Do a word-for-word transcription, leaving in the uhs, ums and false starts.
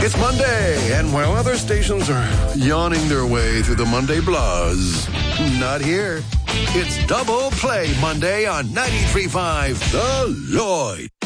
It's Monday, and while other stations are yawning their way through the Monday buzz, not here. It's Double Play Monday on ninety-three point five The Lloyd.